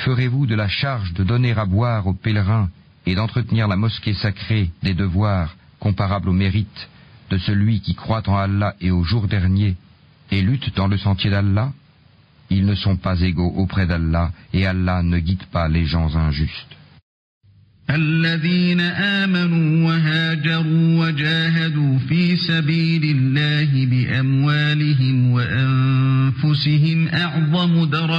ferez-vous de la charge de donner à boire aux pèlerins et d'entretenir la mosquée sacrée des devoirs comparables au mérite de celui qui croit en Allah et au jour dernier et lutte dans le sentier d'Allah? Ils ne sont pas égaux auprès d'Allah et Allah ne guide pas les gens injustes. الذين آمنوا وهاجروا وجاهدوا في سبيل الله بأموالهم وأنفسهم أعظم درجة